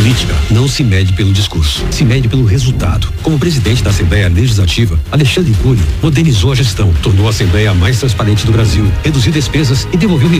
política não se mede pelo discurso, se mede pelo resultado. Como presidente da Assembleia Legislativa, Alexandre Cury modernizou a gestão, tornou a Assembleia a mais transparente do Brasil, reduziu despesas e devolveu